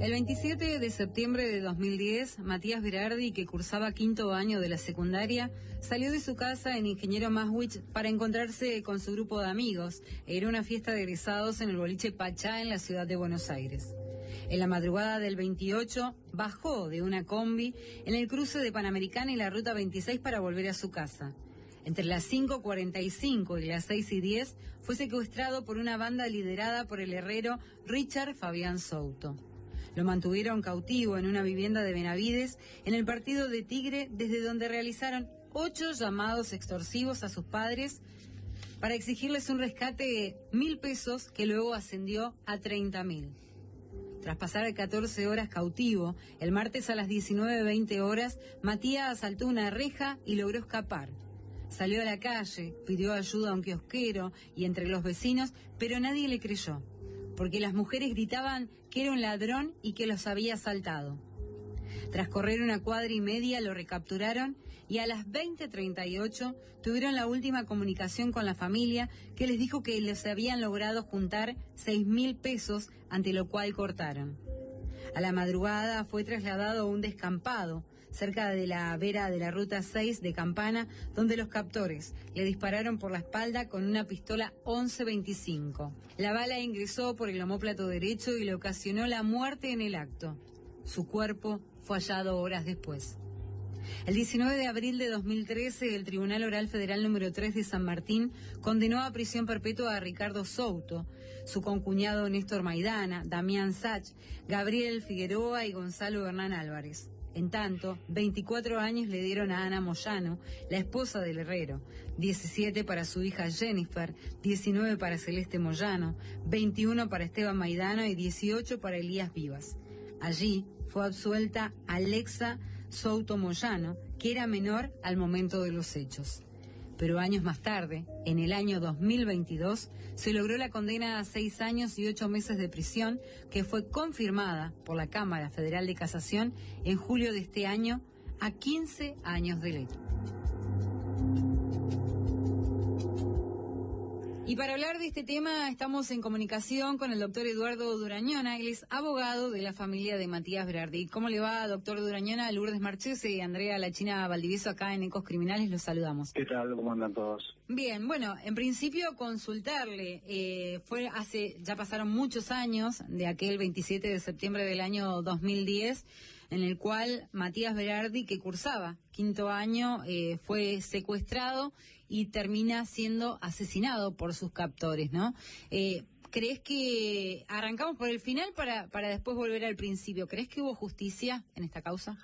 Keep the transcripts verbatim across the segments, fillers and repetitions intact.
El veintisiete de septiembre de dos mil diez, Matías Berardi, que cursaba quinto año de la secundaria, salió de su casa en Ingeniero Maswich para encontrarse con su grupo de amigos. Era una fiesta de egresados en el boliche Pachá en la ciudad de Buenos Aires. En la madrugada del veintiocho, bajó de una combi en el cruce de Panamericana y la Ruta veintiséis para volver a su casa. Entre las cinco cuarenta y cinco y las seis y diez, fue secuestrado por una banda liderada por el herrero Richard Fabián Souto. Lo mantuvieron cautivo en una vivienda de Benavides, en el partido de Tigre, desde donde realizaron ocho llamados extorsivos a sus padres para exigirles un rescate de mil pesos que luego ascendió a treinta mil. Tras pasar catorce horas cautivo, el martes a las diecinueve veinte horas, Matías asaltó una reja y logró escapar. Salió a la calle, pidió ayuda a un kiosquero y entre los vecinos, pero nadie le creyó, porque las mujeres gritaban que era un ladrón y que los había asaltado. Tras correr una cuadra y media lo recapturaron y a las veinte treinta y ocho tuvieron la última comunicación con la familia, que les dijo que les habían logrado juntar seis mil pesos, ante lo cual cortaron. A la madrugada fue trasladado a un descampado cerca de la vera de la Ruta seis de Campana, donde los captores le dispararon por la espalda con una pistola once veinticinco. La bala ingresó por el omóplato derecho y le ocasionó la muerte en el acto. Su cuerpo fue hallado horas después. El diecinueve de abril de dos mil trece, el Tribunal Oral Federal número tres de San Martín condenó a prisión perpetua a Ricardo Souto, su concuñado Néstor Maidana, Damián Sach, Gabriel Figueroa y Gonzalo Hernán Álvarez. En tanto, veinticuatro años le dieron a Ana Moyano, la esposa del herrero, diecisiete para su hija Jennifer, diecinueve para Celeste Moyano, veintiuno para Esteban Maidana y dieciocho para Elías Vivas. Allí fue absuelta Alexa Souto Moyano, que era menor al momento de los hechos. Pero años más tarde, en el año dos mil veintidós, se logró la condena a seis años y ocho meses de prisión, que fue confirmada por la Cámara Federal de Casación en julio de este año, a quince años de ley. Y para hablar de este tema estamos en comunicación con el doctor Eduardo Durañona. Él es abogado de la familia de Matías Berardi. ¿Cómo le va, doctor Durañona? Lourdes Marchese y Andrea La China Valdivieso acá en Ecos Criminales, los saludamos. ¿Qué tal? ¿Cómo andan todos? Bien, bueno, en principio consultarle, eh, fue hace, ya pasaron muchos años de aquel veintisiete de septiembre del año dos mil diez, en el cual Matías Berardi, que cursaba quinto año, eh, fue secuestrado y termina siendo asesinado por sus captores, ¿no? Eh, ¿Crees que arrancamos por el final para, para después volver al principio? ¿Crees que hubo justicia en esta causa?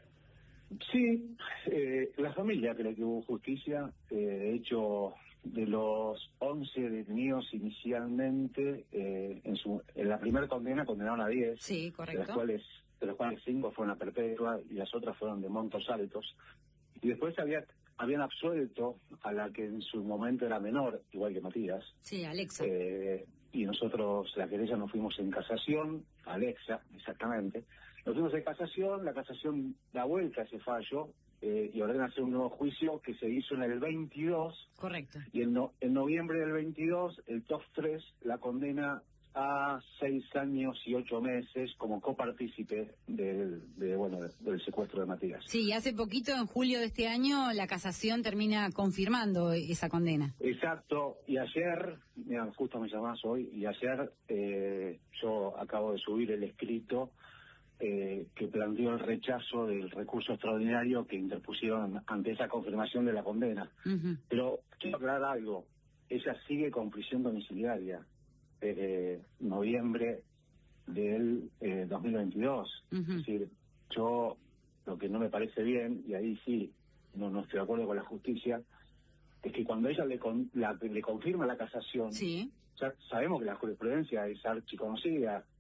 Sí, eh, la familia cree que hubo justicia. Eh, de hecho, de los once detenidos inicialmente, eh, en, su, en la primera condena condenaron a diez. Sí, correcto. De las cuales, de los cuales cinco fueron a perpetua y las otras fueron de montos altos. Y después había, habían absuelto a la que en su momento era menor, igual que Matías. Sí, Alexa. Eh, y nosotros, la querella, nos fuimos en casación, Alexa, exactamente. Nos fuimos en casación, la casación da vuelta a ese fallo eh, y ordena hacer un nuevo juicio que se hizo en el veintidós. Correcto. Y en, no, en noviembre del veintidós, el top tres la condena a seis años y ocho meses como copartícipe del, de, bueno, del secuestro de Matías. Sí, hace poquito, en julio de este año, la casación termina confirmando esa condena. Exacto, y ayer, mira, justo me llamás hoy, y ayer eh, yo acabo de subir el escrito eh, que planteó el rechazo del recurso extraordinario que interpusieron ante esa confirmación de la condena. Uh-huh. Pero quiero aclarar algo, ella sigue con prisión domiciliaria. Eh, noviembre del eh, dos mil veintidós. Uh-huh. Es decir, yo lo que no me parece bien, y ahí sí no, no estoy de acuerdo con la justicia, es que cuando ella le, con, la, le confirma la casación, sí, ya sabemos que la jurisprudencia es archiconocida,